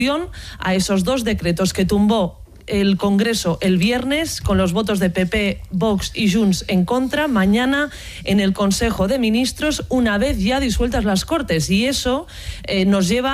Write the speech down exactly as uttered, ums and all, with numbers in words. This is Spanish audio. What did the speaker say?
a esos dos decretos que tumbó el Congreso el viernes con los votos de P P, Vox y Junts en contra, mañana en el Consejo de Ministros, una vez ya disueltas las Cortes. Y eso eh, nos lleva